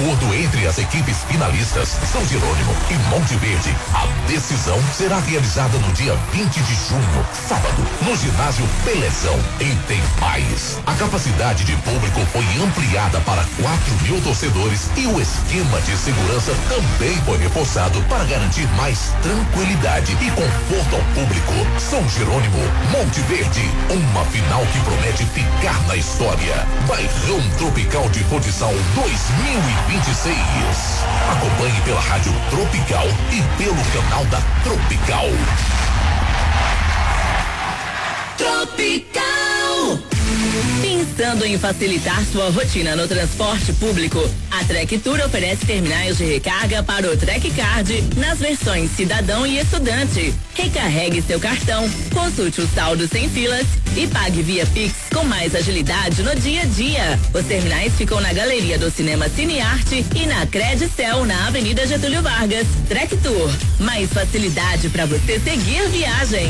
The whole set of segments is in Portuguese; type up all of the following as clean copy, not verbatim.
acordo entre as equipes finalistas, São Jerônimo e Monte Verde, a decisão será realizada no dia 20 de junho, sábado, no ginásio Pelezão. E tem mais. A capacidade de público foi ampliada para 4.000 torcedores e o esquema de segurança também foi reforçado para garantir mais tranquilidade e conforto ao público. São Jerônimo, Monte Verde, uma final que promete ficar na história. Bairrão Tropical de Futsal 2026. Acompanhe pela Rádio Tropical e pelo canal da Tropical. Tropical. Pensando em facilitar sua rotina no transporte público, a Trek Tour oferece terminais de recarga para o Trek Card nas versões cidadão e estudante. Recarregue seu cartão, consulte o saldo sem filas e pague via Pix com mais agilidade no dia a dia. Os terminais ficam na galeria do Cinema Cinearte e na Credicel, na Avenida Getúlio Vargas. Trek Tour, mais facilidade para você seguir viagem.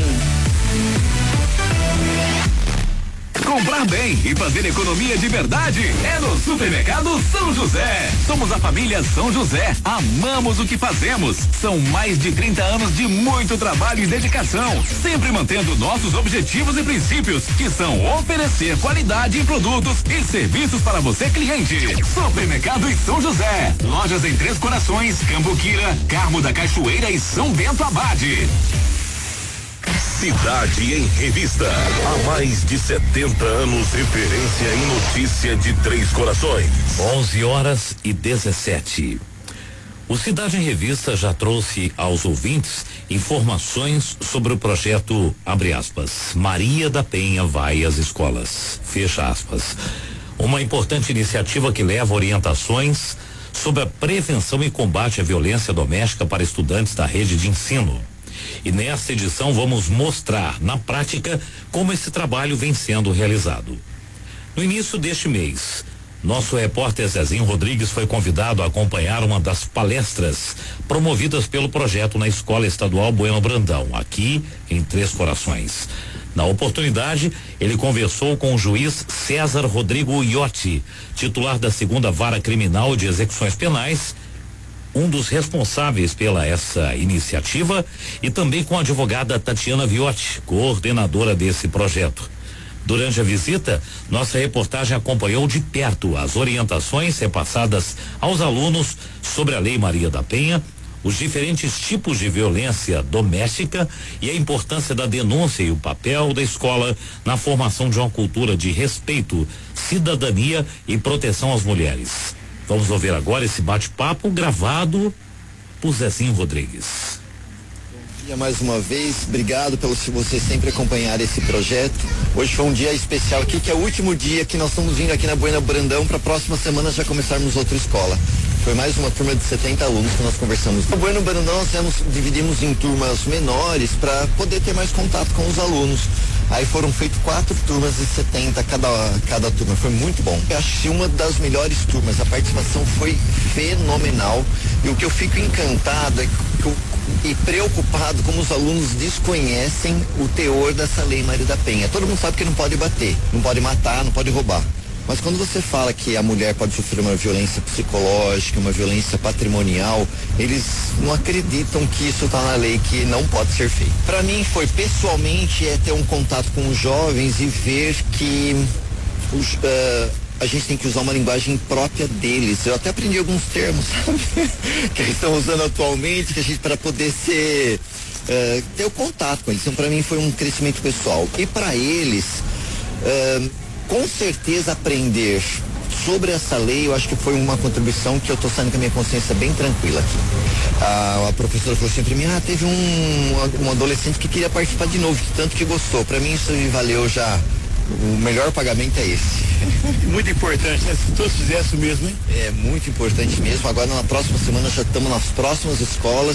Comprar bem e fazer economia de verdade é no Supermercado São José. Somos a família São José. Amamos o que fazemos. São mais de 30 anos de muito trabalho e dedicação, sempre mantendo nossos objetivos e princípios, que são oferecer qualidade em produtos e serviços para você, cliente. Supermercado e São José. Lojas em Três Corações, Cambuquira, Carmo da Cachoeira e São Bento Abade. Cidade em Revista. Há mais de 70 anos, referência em notícia de Três Corações. 11h17. O Cidade em Revista já trouxe aos ouvintes informações sobre o projeto, abre aspas, Maria da Penha vai às escolas, fecha aspas. Uma importante iniciativa que leva orientações sobre a prevenção e combate à violência doméstica para estudantes da rede de ensino. E nesta edição vamos mostrar na prática como esse trabalho vem sendo realizado. No início deste mês, nosso repórter Zezinho Rodrigues foi convidado a acompanhar uma das palestras promovidas pelo projeto na Escola Estadual Bueno Brandão, aqui em Três Corações. Na oportunidade, ele conversou com o juiz César Rodrigo Iotti, titular da 2ª Vara Criminal de Execuções Penais, um dos responsáveis pela essa iniciativa, e também com a advogada Tatiana Viotti, coordenadora desse projeto. Durante a visita, nossa reportagem acompanhou de perto as orientações repassadas aos alunos sobre a Lei Maria da Penha, os diferentes tipos de violência doméstica e a importância da denúncia e o papel da escola na formação de uma cultura de respeito, cidadania e proteção às mulheres. Vamos ouvir agora esse bate-papo gravado por Zezinho Rodrigues. Bom dia mais uma vez, obrigado pelo você sempre acompanhar esse projeto. Hoje foi um dia especial aqui, que é o último dia que nós estamos vindo aqui na Bueno Brandão, para a próxima semana já começarmos outra escola. Foi mais uma turma de 70 alunos que nós conversamos. No Bueno Brandão nós dividimos em turmas menores para poder ter mais contato com os alunos. Aí foram feitas 4 turmas de 70 cada turma, foi muito bom. Eu acho que uma das melhores turmas, a participação foi fenomenal. E o que eu fico encantado e preocupado como os alunos desconhecem o teor dessa Lei Maria da Penha. Todo mundo sabe que não pode bater, não pode matar, não pode roubar. Mas quando você fala que a mulher pode sofrer uma violência psicológica, uma violência patrimonial, eles não acreditam que isso está na lei, que não pode ser feito. Para mim foi pessoalmente ter um contato com os jovens e ver que a gente tem que usar uma linguagem própria deles. Eu até aprendi alguns termos, sabe? Que eles estão usando atualmente, que a gente, para poder ter o contato com eles. Então, para mim foi um crescimento pessoal. E para eles, com certeza aprender sobre essa lei, eu acho que foi uma contribuição que eu estou saindo com a minha consciência bem tranquila aqui. A professora falou assim para mim, teve um adolescente que queria participar de novo, tanto que gostou. Para mim isso me valeu já. O melhor pagamento é esse. Muito importante, né? Se todos fizessem o mesmo, hein? É muito importante mesmo. Agora na próxima semana já estamos nas próximas escolas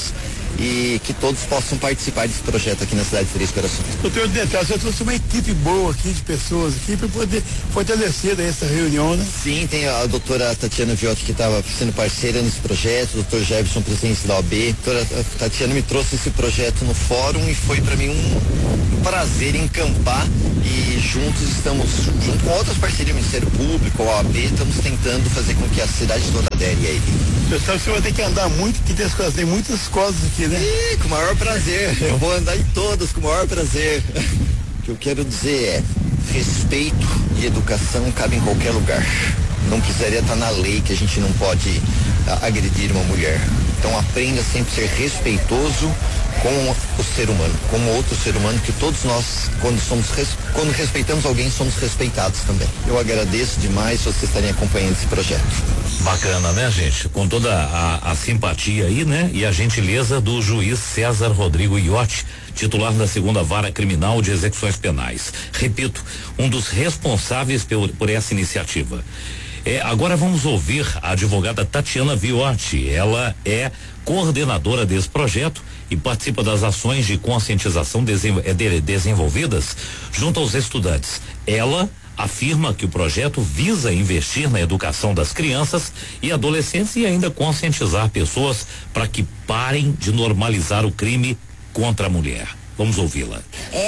e que todos possam participar desse projeto aqui na cidade de Três Corações. Doutor Dental, você trouxe uma equipe boa aqui de pessoas aqui para poder fortalecer essa reunião, né? Sim, tem a doutora Tatiana Viotti que estava sendo parceira nesse projeto, o doutor Jefferson, presidente da OAB. A doutora Tatiana me trouxe esse projeto no fórum e foi para mim um prazer encampar, e juntos estamos, junto com outras parcerias, o Ministério Público, a OAB, estamos tentando fazer com que a cidade toda adere a ele. Você sabe que você vai ter que andar muito, que tem muitas escolas aqui, né? Com o maior prazer, eu vou andar em todas com o maior prazer. O que eu quero dizer é, respeito e educação cabem em qualquer lugar. Não precisaria estar na lei que a gente não pode agredir uma mulher. Então aprenda sempre a ser respeitoso com o ser humano, como outro ser humano, que todos nós, quando respeitamos alguém, somos respeitados também. Eu agradeço demais vocês estarem acompanhando esse projeto. Bacana, né, gente? Com toda a simpatia aí, né? E a gentileza do juiz César Rodrigo Iotti, titular da 2ª Vara Criminal de Execuções Penais. Repito, um dos responsáveis por essa iniciativa. Agora vamos ouvir a advogada Tatiana Viotti. Ela é coordenadora desse projeto e participa das ações de conscientização desenvolvidas junto aos estudantes. Ela afirma que o projeto visa investir na educação das crianças e adolescentes e ainda conscientizar pessoas para que parem de normalizar o crime contra a mulher. Vamos ouvi-la.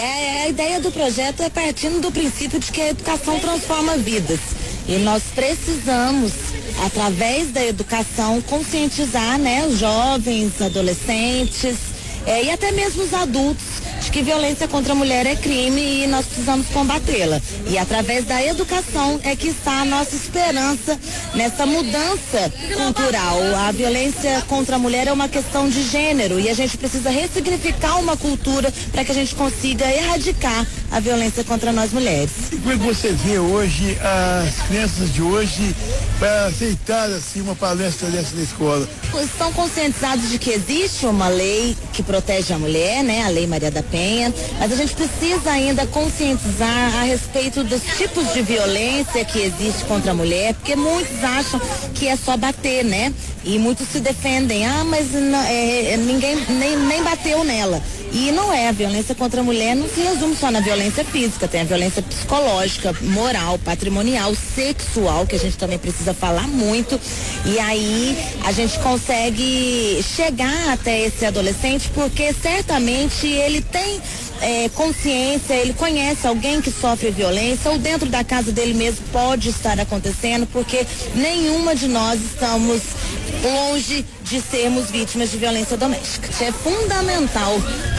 A ideia do projeto é partindo do princípio de que a educação transforma vidas. E nós precisamos, através da educação, conscientizar, né, os jovens, adolescentes, e até mesmo os adultos, de que violência contra a mulher é crime e nós precisamos combatê-la. E através da educação é que está a nossa esperança nessa mudança cultural. A violência contra a mulher é uma questão de gênero e a gente precisa ressignificar uma cultura para que a gente consiga erradicar a violência contra nós mulheres. E como é que você vê hoje as crianças de hoje para aceitar assim uma palestra dessa na escola? Estão conscientizados de que existe uma lei que protege a mulher, né? A Lei Maria da Penha, mas a gente precisa ainda conscientizar a respeito dos tipos de violência que existe contra a mulher, porque muitos acham que é só bater, né? E muitos se defendem, mas não, ninguém nem bateu nela. E não é, a violência contra a mulher não se resume só na violência física, tem a violência psicológica, moral, patrimonial, sexual, que a gente também precisa falar muito. E aí a gente consegue chegar até esse adolescente porque certamente ele tem consciência, ele conhece alguém que sofre violência ou dentro da casa dele mesmo pode estar acontecendo, porque nenhuma de nós estamos longe de sermos vítimas de violência doméstica. É fundamental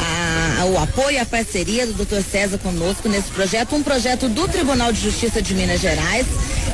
o apoio e a parceria do Dr. César conosco nesse projeto, um projeto do Tribunal de Justiça de Minas Gerais,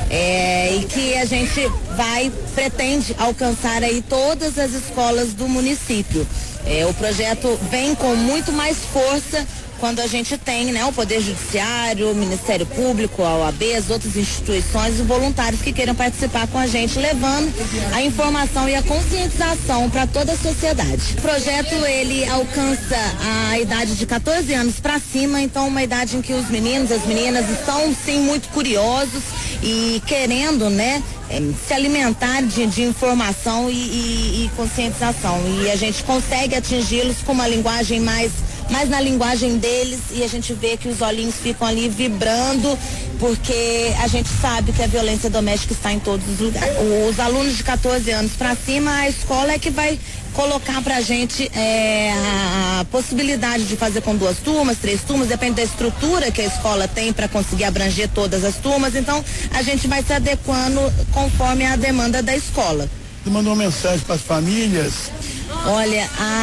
e que a gente pretende alcançar aí todas as escolas do município. O projeto vem com muito mais força quando a gente tem, né, o Poder Judiciário, o Ministério Público, a OAB, as outras instituições e voluntários que queiram participar com a gente, levando a informação e a conscientização para toda a sociedade. O projeto, ele alcança a idade de 14 anos para cima, então uma idade em que os meninos, as meninas estão, sim, muito curiosos e querendo, né, se alimentar de informação e conscientização. E a gente consegue atingi-los com uma linguagem mais na linguagem deles, e a gente vê que os olhinhos ficam ali vibrando, porque a gente sabe que a violência doméstica está em todos os lugares. Os alunos de 14 anos para cima, a escola é que vai colocar pra gente a possibilidade de fazer com 2 turmas, 3 turmas, depende da estrutura que a escola tem para conseguir abranger todas as turmas, então a gente vai se adequando conforme a demanda da escola. Você mandou uma mensagem para as famílias? Olha,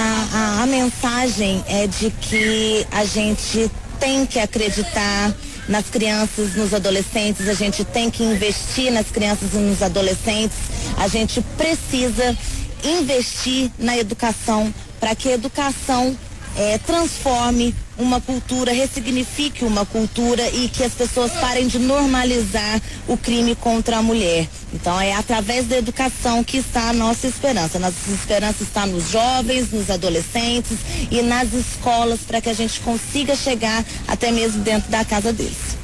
a mensagem é de que a gente tem que acreditar nas crianças, nos adolescentes, a gente tem que investir nas crianças e nos adolescentes, a gente precisa investir na educação para que a educação transforme uma cultura, ressignifique uma cultura e que as pessoas parem de normalizar o crime contra a mulher. Então é através da educação que está a nossa esperança. Nossa esperança está nos jovens, nos adolescentes e nas escolas para que a gente consiga chegar até mesmo dentro da casa deles.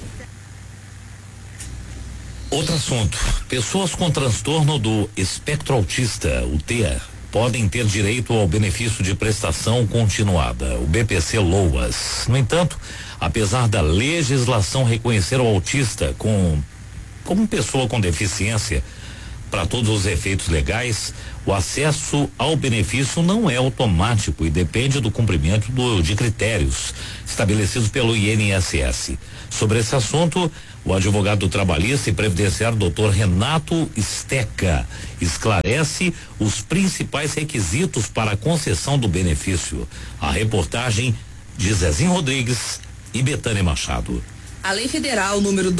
Outro assunto, pessoas com transtorno do espectro autista, o TEA, podem ter direito ao benefício de prestação continuada, o BPC-Loas. No entanto, apesar da legislação reconhecer o autista como pessoa com deficiência para todos os efeitos legais, o acesso ao benefício não é automático e depende do cumprimento de critérios estabelecidos pelo INSS. Sobre esse assunto, o advogado trabalhista e previdenciário Dr. Renato Steca esclarece os principais requisitos para a concessão do benefício. A reportagem de Zezinho Rodrigues e Betânia Machado. A Lei Federal número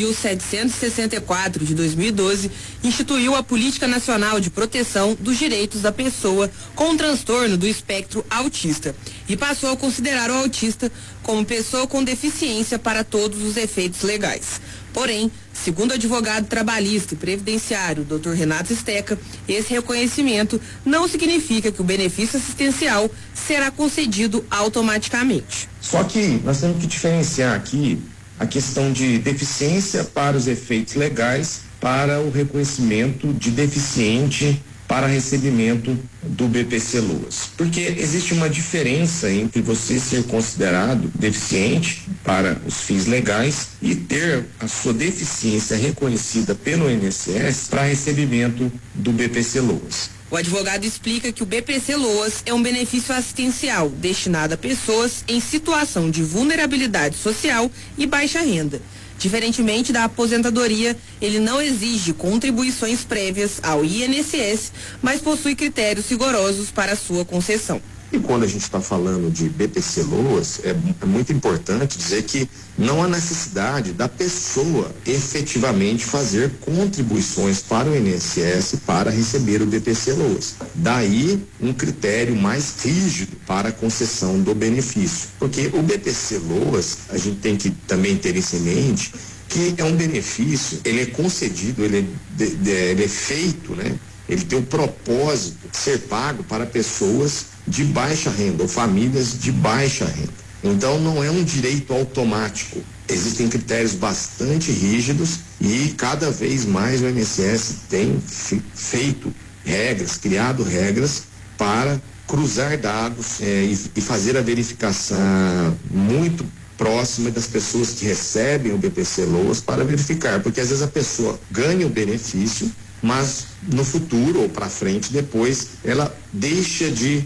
12.764 de 2012 instituiu a Política Nacional de Proteção dos Direitos da Pessoa com transtorno do espectro autista e passou a considerar o autista como pessoa com deficiência para todos os efeitos legais. Porém, segundo o advogado trabalhista e previdenciário Dr. Renato Steca, esse reconhecimento não significa que o benefício assistencial será concedido automaticamente. Só que nós temos que diferenciar aqui a questão de deficiência para os efeitos legais, para o reconhecimento de deficiente para recebimento do BPC-Loas. Porque existe uma diferença entre você ser considerado deficiente para os fins legais e ter a sua deficiência reconhecida pelo INSS para recebimento do BPC-Loas. O advogado explica que o BPC-Loas é um benefício assistencial destinado a pessoas em situação de vulnerabilidade social e baixa renda. Diferentemente da aposentadoria, ele não exige contribuições prévias ao INSS, mas possui critérios rigorosos para sua concessão. E quando a gente está falando de BPC-Loas, é muito importante dizer que não há necessidade da pessoa efetivamente fazer contribuições para o INSS para receber o BPC-Loas. Daí um critério mais rígido para a concessão do benefício. Porque o BPC-Loas, a gente tem que também ter isso em mente, que é um benefício, ele é concedido, ele é feito, né? Ele tem o propósito de ser pago para pessoas de baixa renda ou famílias de baixa renda. Então não é um direito automático. Existem critérios bastante rígidos e cada vez mais o INSS tem feito regras, criado regras para cruzar dados e fazer a verificação muito próxima das pessoas que recebem o BPC-Loas para verificar, porque às vezes a pessoa ganha o benefício, mas no futuro ou para frente, depois, ela deixa de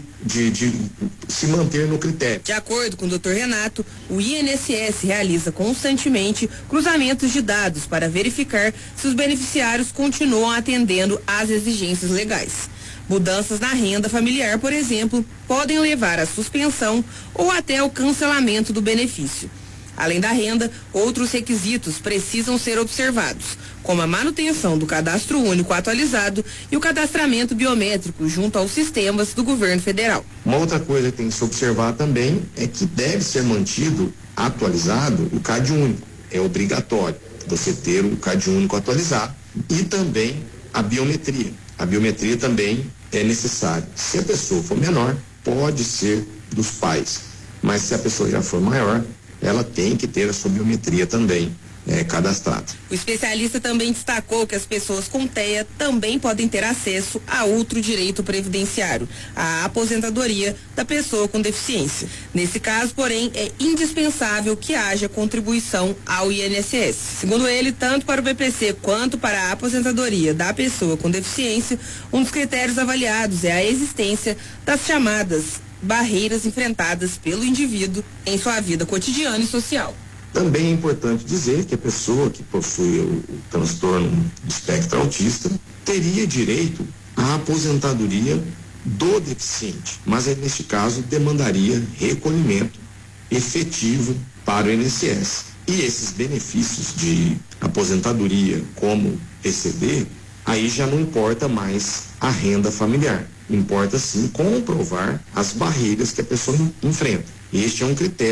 se manter no critério. De acordo com o Dr. Renato, o INSS realiza constantemente cruzamentos de dados para verificar se os beneficiários continuam atendendo às exigências legais. Mudanças na renda familiar, por exemplo, podem levar à suspensão ou até ao cancelamento do benefício. Além da renda, outros requisitos precisam ser observados, como a manutenção do cadastro único atualizado e o cadastramento biométrico junto aos sistemas do governo federal. Uma outra coisa que tem que se observar também é que deve ser mantido atualizado o CAD único. É obrigatório você ter o CAD único atualizado e também a biometria. A biometria também é necessária. Se a pessoa for menor, pode ser dos pais, mas se a pessoa já for maior, ela tem que ter a sua biometria também cadastrada. O especialista também destacou que as pessoas com TEA também podem ter acesso a outro direito previdenciário, a aposentadoria da pessoa com deficiência. Nesse caso, porém, é indispensável que haja contribuição ao INSS. Segundo ele, tanto para o BPC quanto para a aposentadoria da pessoa com deficiência, um dos critérios avaliados é a existência das chamadas barreiras enfrentadas pelo indivíduo em sua vida cotidiana e social. Também é importante dizer que a pessoa que possui o transtorno do espectro autista teria direito à aposentadoria do deficiente, mas neste caso demandaria recolhimento efetivo para o INSS. E esses benefícios de aposentadoria como PCD, aí já não importa mais a renda familiar. Importa sim comprovar as barreiras que a pessoa enfrenta. Este é um critério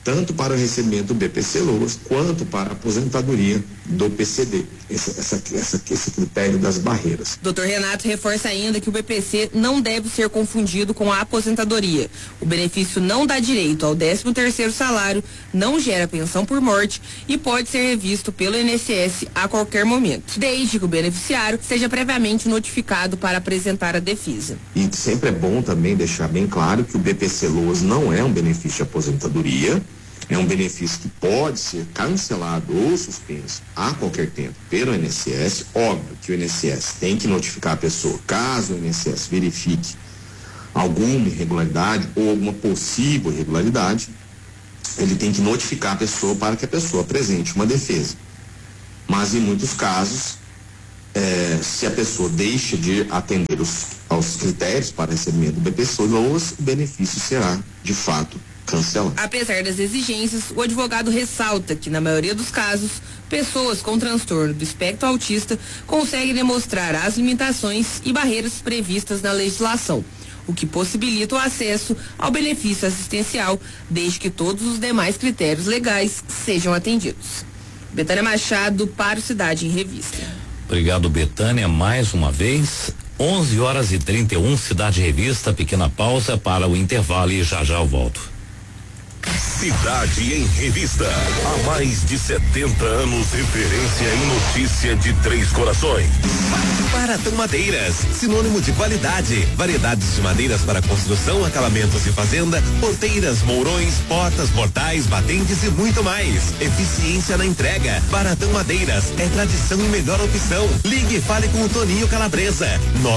tanto para o recebimento do BPC Loas quanto para a aposentadoria do PCD. Esse critério das barreiras. Dr. Renato reforça ainda que o BPC não deve ser confundido com a aposentadoria. O benefício não dá direito ao 13º salário, não gera pensão por morte e pode ser revisto pelo INSS a qualquer momento, desde que o beneficiário seja previamente notificado para apresentar a defesa. E sempre é bom também deixar bem claro que o BPC Loas não é um benefício de aposentadoria, é um benefício que pode ser cancelado ou suspenso a qualquer tempo pelo INSS. Óbvio que o INSS tem que notificar a pessoa, caso o INSS verifique alguma irregularidade ou alguma possível irregularidade, ele tem que notificar a pessoa para que a pessoa apresente uma defesa. Mas em muitos casos, se a pessoa deixa de atender aos critérios para recebimento do BPC Loas, o benefício será, de fato, cancelado. Apesar das exigências, o advogado ressalta que, na maioria dos casos, pessoas com transtorno do espectro autista conseguem demonstrar as limitações e barreiras previstas na legislação, o que possibilita o acesso ao benefício assistencial, desde que todos os demais critérios legais sejam atendidos. Betânia Machado, para o Cidade em Revista. Obrigado, Betânia, mais uma vez. 11h31, Cidade em Revista, pequena pausa para o intervalo e já eu volto. Cidade em Revista. Há mais de 70 anos, referência em notícia de Três Corações. Baratão Madeiras, sinônimo de qualidade. Variedades de madeiras para construção, acabamentos e fazenda, porteiras, mourões, portas, portais, batentes e muito mais. Eficiência na entrega. Baratão Madeiras é tradição e melhor opção. Ligue e fale com o Toninho Calabresa.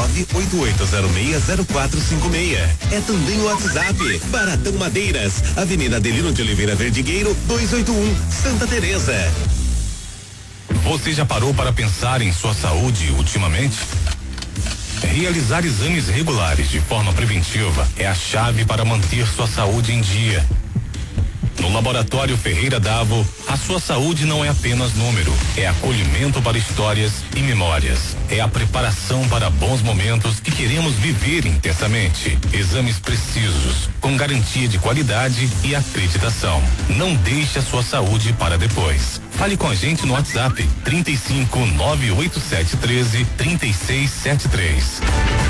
988060456. É também o WhatsApp. Baratão Madeiras, Avenida Adelino de Oliveira Verdigueiro, 281, Santa Teresa. Você já parou para pensar em sua saúde ultimamente? Realizar exames regulares de forma preventiva é a chave para manter sua saúde em dia. No Laboratório Ferreira Davo, a sua saúde não é apenas número, é acolhimento para histórias e memórias. É a preparação para bons momentos que queremos viver intensamente. Exames precisos, com garantia de qualidade e acreditação. Não deixe a sua saúde para depois. Fale com a gente no WhatsApp 35 98713 3673.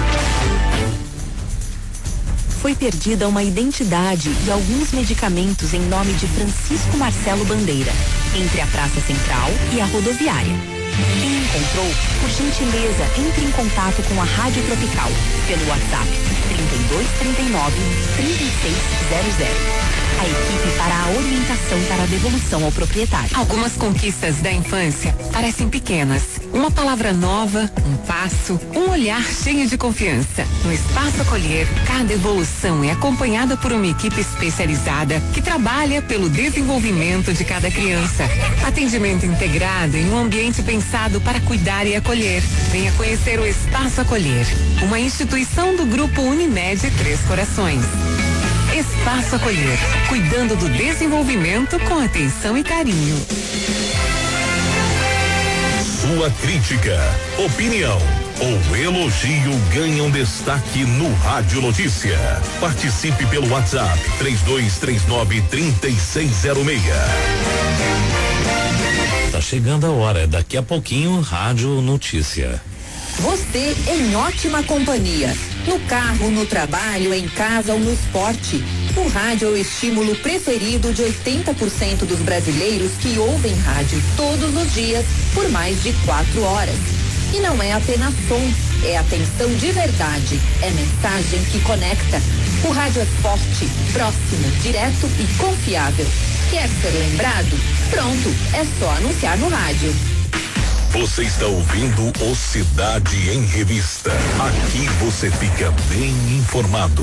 Foi perdida uma identidade e alguns medicamentos em nome de Francisco Marcelo Bandeira, entre a Praça Central e a rodoviária. Quem encontrou, por gentileza, entre em contato com a Rádio Tropical pelo WhatsApp 3239-3600. A equipe para a orientação para a devolução ao proprietário. Algumas conquistas da infância parecem pequenas. Uma palavra nova, um passo, um olhar cheio de confiança. No Espaço Acolher, cada evolução é acompanhada por uma equipe especializada que trabalha pelo desenvolvimento de cada criança. Atendimento integrado em um ambiente pensado para cuidar e acolher. Venha conhecer o Espaço Acolher, uma instituição do Grupo Unimed Três Corações. Espaço Acolher, cuidando do desenvolvimento com atenção e carinho. Sua crítica, opinião ou elogio ganham destaque no Rádio Notícia. Participe pelo WhatsApp 3239-3606. Tá chegando a hora, daqui a pouquinho, Rádio Notícia. Você em ótima companhia. No carro, no trabalho, em casa ou no esporte. O rádio é o estímulo preferido de 80% dos brasileiros que ouvem rádio todos os dias por mais de 4 horas. E não é apenas som, é atenção de verdade, é mensagem que conecta. O rádio é forte, próximo, direto e confiável. Quer ser lembrado? Pronto, é só anunciar no rádio. Você está ouvindo o Cidade em Revista. Aqui você fica bem informado.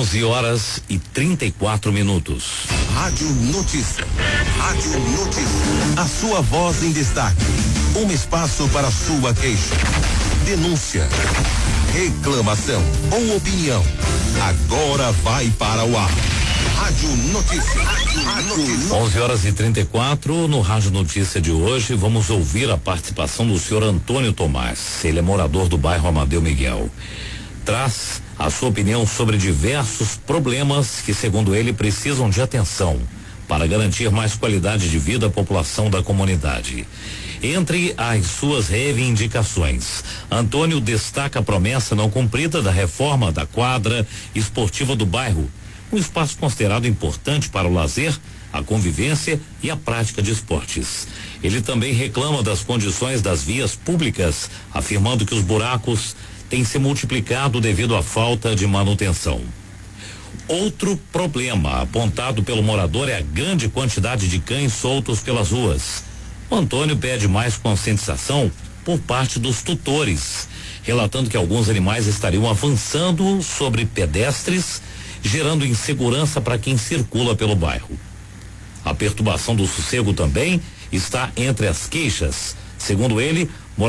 11h34. Rádio Notícia. Rádio Notícia. A sua voz em destaque. Um espaço para sua queixa, denúncia, reclamação ou opinião. Agora vai para o ar. Rádio Notícia. Rádio Notícia. 11h34, no Rádio Notícia de hoje, vamos ouvir a participação do senhor Antônio Tomás. Ele é morador do bairro Amadeu Miguel. Traz a sua opinião sobre diversos problemas que, segundo ele, precisam de atenção. para garantir mais qualidade de vida à população da comunidade. Entre as suas reivindicações, Antônio destaca a promessa não cumprida da reforma da quadra esportiva do bairro, um espaço considerado importante para o lazer, a convivência e a prática de esportes. Ele também reclama das condições das vias públicas, afirmando que os buracos têm se multiplicado devido à falta de manutenção. Outro problema apontado pelo morador é a grande quantidade de cães soltos pelas ruas. O Antônio pede mais conscientização por parte dos tutores, relatando que alguns animais estariam avançando sobre pedestres, gerando insegurança para quem circula pelo bairro. A perturbação do sossego também está entre as queixas. Segundo ele,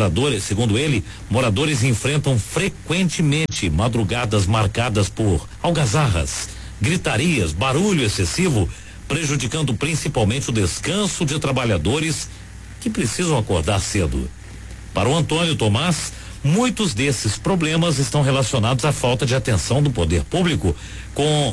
moradores enfrentam frequentemente madrugadas marcadas por algazarras, gritarias, barulho excessivo, prejudicando principalmente o descanso de trabalhadores que precisam acordar cedo. Para o Antônio Tomás, muitos desses problemas estão relacionados à falta de atenção do poder público com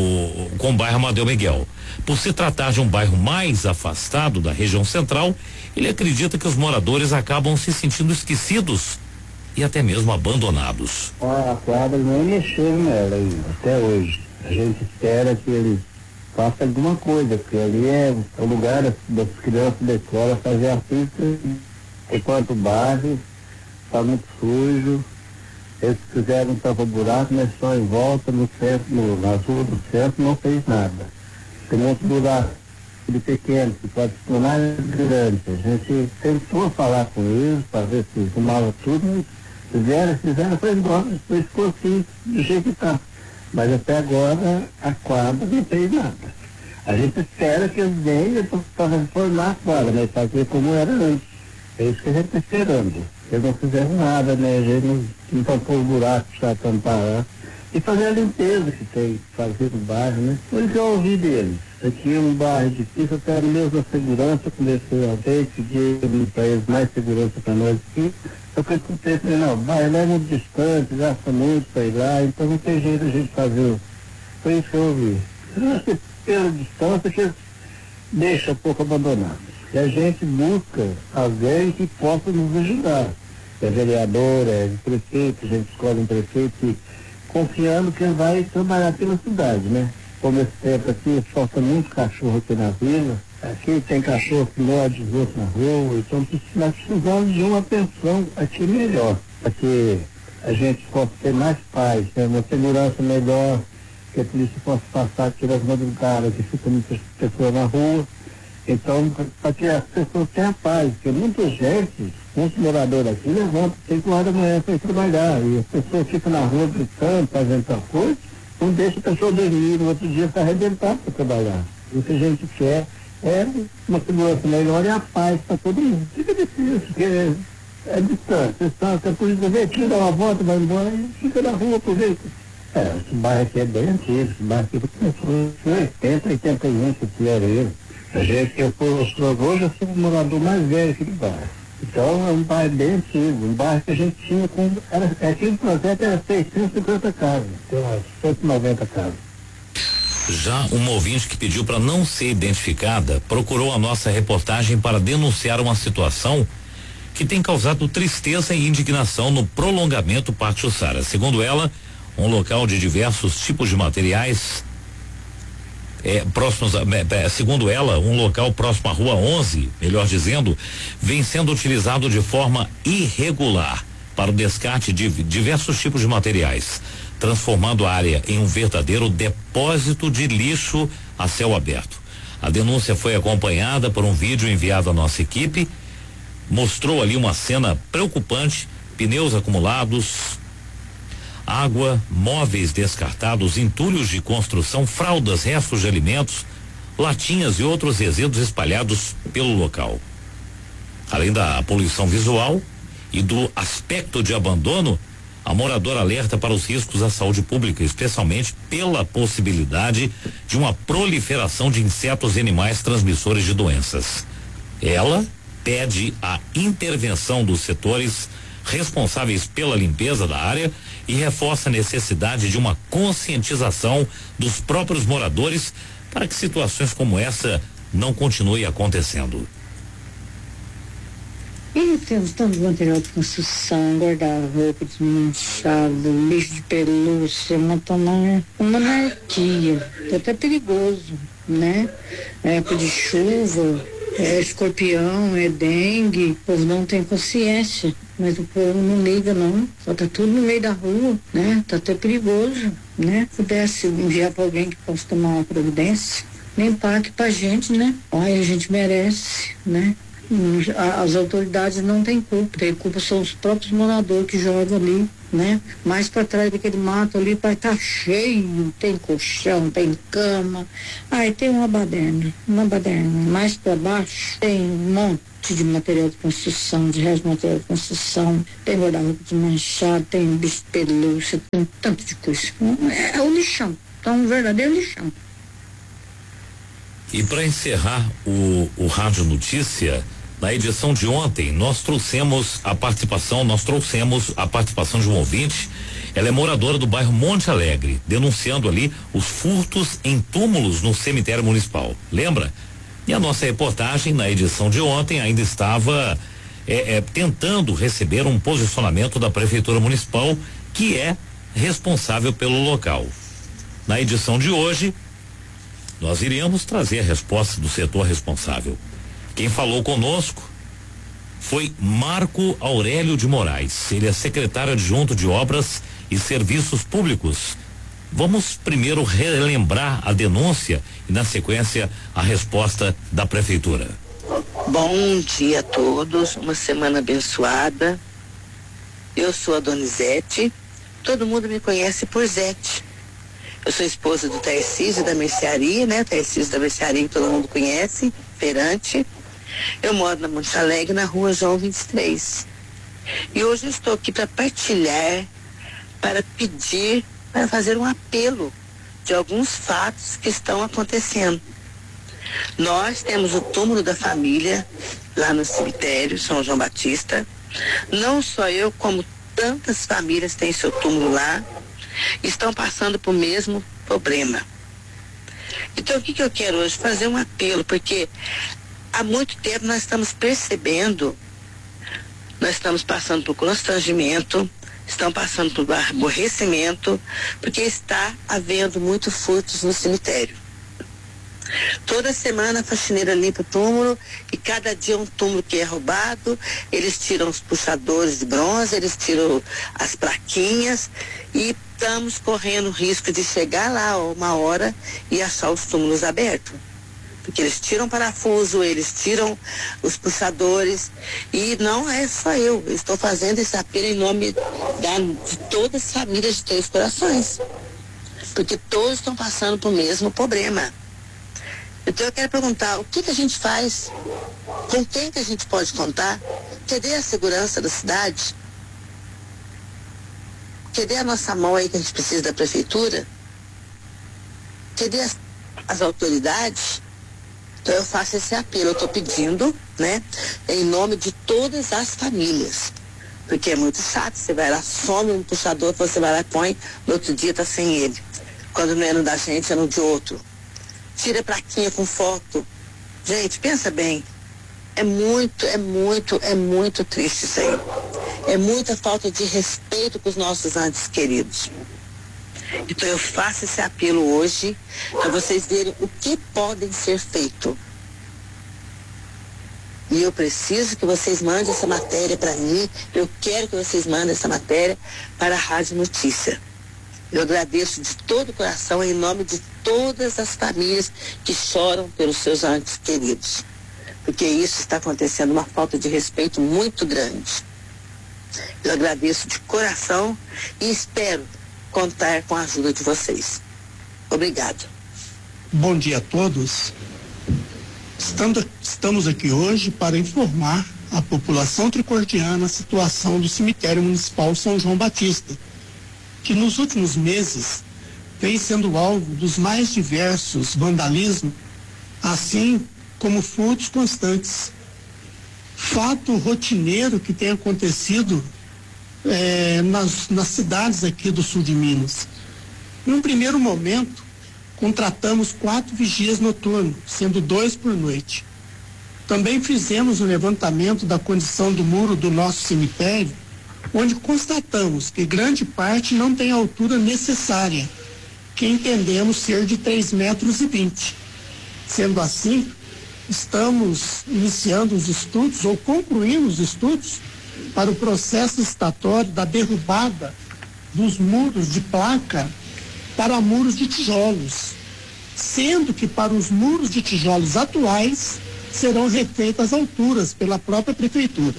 o bairro Amadeu Miguel. Por se tratar de um bairro mais afastado da região central, ele acredita que os moradores acabam se sentindo esquecidos e até mesmo abandonados. A quadra não mexeu nela ainda, até hoje. A gente espera que eles façam alguma coisa, porque ali é o lugar das crianças da escola fazer a pista, enquanto o bairro está muito sujo. Eles fizeram um tapa-buraco, mas só em volta, no centro, na rua do centro, não fez nada. Tem outro buraco de pequeno, que pode se tornar grande. A gente tentou falar com eles para ver se arrumava tudo, mas fizeram, foi embora, depois ficou assim, do jeito que está. Mas até agora a quadra não fez nada. A gente espera que eles venham para reformar a quadra, né? Fazer como era antes. É isso que a gente está esperando. Eles não fizeram nada, né? A gente não tampou o buraco para tampar. E fazer a limpeza que tem que fazer no bairro, né? Foi o que eu ouvi deles. Aqui é um bairro difícil, eu quero mesmo a segurança, comecei a ver, pedi para eles mais segurança para nós aqui. Eu pensei, não, o bairro é muito distante, gasta muito para ir lá, então não tem jeito de a gente fazer. Foi isso que eu ouvi. Eu acho que pela distância que deixa um pouco abandonado. E a gente busca alguém que possa nos ajudar. É vereador, é prefeito, a gente escolhe um prefeito que, confiando que ele vai trabalhar pela cidade, né? Como esse tempo aqui, falta muito cachorro aqui na vila. Aqui tem cachorro que morde os outros na rua, então nós precisamos de uma atenção aqui melhor, para que a gente possa ter mais paz, ter uma segurança melhor, que a polícia possa passar aqui nas madrugadas, que fica muitas pessoas na rua. Então, para que as pessoas tenham paz, porque muita gente, muitos moradores aqui levantam 5 horas da manhã para ir trabalhar, e as pessoas ficam na rua gritando, fazendo tal coisa, não deixa a pessoa dormir, no outro dia está arrebentado para trabalhar. O que a gente quer é uma segurança melhor e a paz para todo mundo. Fica difícil, porque é distante. A polícia vem aqui, dá uma volta, vai embora e fica na rua, aproveita. Esse bairro aqui é bem antigo, esse bairro aqui começou em 80, 81, que era ele. A gente, hoje eu sou o morador mais velho aqui do bairro. Então é um bairro bem antigo, um bairro que a gente tinha aqui no projeto era 650 casas, tem umas 190 casas. Já uma ouvinte que pediu para não ser identificada procurou a nossa reportagem para denunciar uma situação que tem causado tristeza e indignação no prolongamento Pátio Sara. Segundo ela, um local de diversos tipos de materiais segundo ela, um local próximo à Rua 11, melhor dizendo, vem sendo utilizado de forma irregular para o descarte de diversos tipos de materiais, transformando a área em um verdadeiro depósito de lixo a céu aberto. A denúncia foi acompanhada por um vídeo enviado à nossa equipe, mostrou ali uma cena preocupante, pneus acumulados, água, móveis descartados, entulhos de construção, fraldas, restos de alimentos, latinhas e outros resíduos espalhados pelo local. Além da poluição visual e do aspecto de abandono, a moradora alerta para os riscos à saúde pública, especialmente pela possibilidade de uma proliferação de insetos e animais transmissores de doenças. Ela pede a intervenção dos setores responsáveis pela limpeza da área e reforça a necessidade de uma conscientização dos próprios moradores para que situações como essa não continuem acontecendo. E temos tanto material de construção, guarda-roupa desmanchado, lixo de pelúcia, uma anarquia, é até perigoso, né? É época de chuva, é escorpião, é dengue, o povo não tem consciência, mas o povo não liga não, só tá tudo no meio da rua, né? Tá até perigoso, né? Se pudesse enviar para alguém que possa tomar uma providência, limpar aqui pra gente, né? Olha, a gente merece, né? As autoridades não têm culpa, tem culpa são os próprios moradores que jogam ali, né? Mais para trás daquele mato ali vai estar cheio, tem colchão, tem cama, aí tem uma baderna, mais para baixo tem um monte de material de construção, de resto de material de construção, tem guarda-roupa desmanchado, tem bicho de pelúcia, tem tanto de coisa, é um lixão, então um verdadeiro lixão. E para encerrar o Rádio Notícia, na edição de ontem, nós trouxemos a participação de um ouvinte. Ela é moradora do bairro Monte Alegre, denunciando ali os furtos em túmulos no cemitério municipal. Lembra? E a nossa reportagem na edição de ontem ainda estava tentando receber um posicionamento da Prefeitura Municipal, que é responsável pelo local. Na edição de hoje, nós iremos trazer a resposta do setor responsável. Quem falou conosco foi Marco Aurélio de Moraes. Ele é secretário adjunto de Obras e Serviços Públicos. Vamos primeiro relembrar a denúncia e, na sequência, a resposta da Prefeitura. Bom dia a todos, uma semana abençoada. Eu sou a Donizete, todo mundo me conhece por Zete. Eu sou esposa do Tarcísio da Mercearia, né? Tarcísio da Mercearia que todo mundo conhece, feirante. Eu moro na Monte Alegre, na rua João 23. E hoje eu estou aqui para partilhar, para pedir, para fazer um apelo de alguns fatos que estão acontecendo. Nós temos o túmulo da família lá no cemitério São João Batista. Não só eu, como tantas famílias têm seu túmulo lá, estão passando por mesmo problema. Então o que eu quero hoje? Fazer um apelo, porque há muito tempo nós estamos percebendo, nós estamos passando por constrangimento, estão passando por aborrecimento, porque está havendo muito furtos no cemitério. Toda semana a faxineira limpa o túmulo e cada dia um túmulo que é roubado, eles tiram os puxadores de bronze, eles tiram as plaquinhas e estamos correndo o risco de chegar lá uma hora e achar os túmulos abertos. Porque eles tiram parafuso, eles tiram os puxadores e não é só eu estou fazendo esse apelo em nome de todas as famílias de Três Corações, porque todos estão passando pelo mesmo problema. Então eu quero perguntar, o que a gente faz? Com quem que a gente pode contar? Cadê a segurança da cidade? Cadê a nossa mão aí que a gente precisa da prefeitura? Cadê as autoridades? Então eu faço esse apelo, eu estou pedindo, né, em nome de todas as famílias. Porque é muito chato, você vai lá, some um puxador, você vai lá e põe, no outro dia tá sem ele. Quando não é no da gente, é no de outro. Tira plaquinha com foto. Gente, pensa bem. É muito triste isso aí. É muita falta de respeito com os nossos entes queridos. Então eu faço esse apelo hoje para vocês verem o que podem ser feito. E eu preciso que vocês mandem essa matéria para mim. Eu quero que vocês mandem essa matéria para a Rádio Notícia. Eu agradeço de todo o coração em nome de todas as famílias que choram pelos seus entes queridos. Porque isso está acontecendo, uma falta de respeito muito grande. Eu agradeço de coração e espero contar com a ajuda de vocês. Obrigado. Bom dia a todos. Estamos aqui hoje para informar a população tricordiana a situação do cemitério municipal São João Batista, que nos últimos meses vem sendo alvo dos mais diversos vandalismos, assim como furtos constantes. Fato rotineiro que tem acontecido nas cidades aqui do sul de Minas. Num primeiro momento, contratamos 4 vigias noturnos, sendo 2 por noite. Também fizemos o levantamento da condição do muro do nosso cemitério, onde constatamos que grande parte não tem a altura necessária, que entendemos ser de 3,20 metros. Sendo assim, estamos iniciando os estudos ou concluindo os estudos para o processo licitatório da derrubada dos muros de placa para muros de tijolos, sendo que para os muros de tijolos atuais serão refeitas as alturas pela própria prefeitura.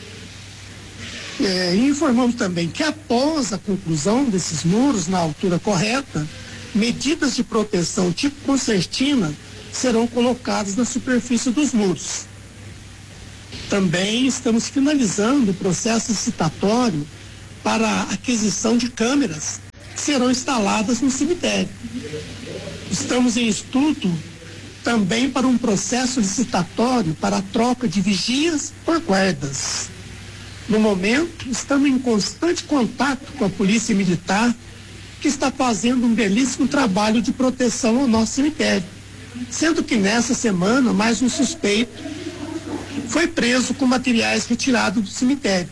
Informamos também que após a conclusão desses muros na altura correta, medidas de proteção tipo concertina serão colocadas na superfície dos muros. Também estamos finalizando o processo licitatório para a aquisição de câmeras que serão instaladas no cemitério. Estamos em estudo também para um processo licitatório para a troca de vigias por guardas. No momento, estamos em constante contato com a Polícia Militar, que está fazendo um belíssimo trabalho de proteção ao nosso cemitério, sendo que nessa semana mais um suspeito foi preso com materiais retirados do cemitério.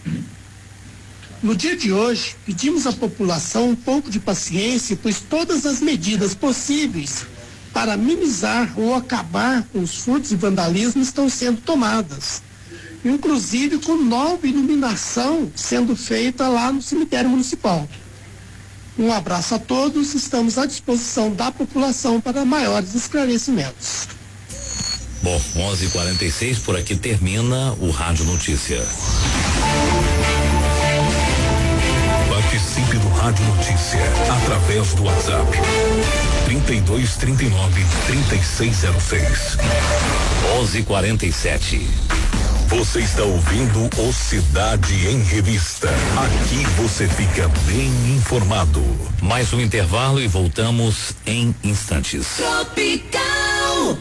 No dia de hoje, pedimos à população um pouco de paciência, pois todas as medidas possíveis para minimizar ou acabar com os furtos e vandalismo estão sendo tomadas, inclusive com nova iluminação sendo feita lá no cemitério municipal. Um abraço a todos, estamos à disposição da população para maiores esclarecimentos. Bom, 11:46, por aqui termina o Rádio Notícia. Participe do Rádio Notícia através do WhatsApp 3239-3606. 11:47. Você está ouvindo o Cidade em Revista. Aqui você fica bem informado. Mais um intervalo e voltamos em instantes. Tropical.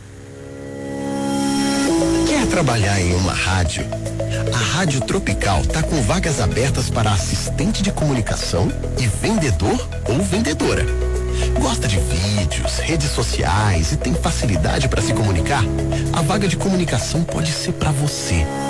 Quer trabalhar em uma rádio? A Rádio Tropical está com vagas abertas para assistente de comunicação e vendedor ou vendedora. Gosta de vídeos, redes sociais e tem facilidade para se comunicar? A vaga de comunicação pode ser para você.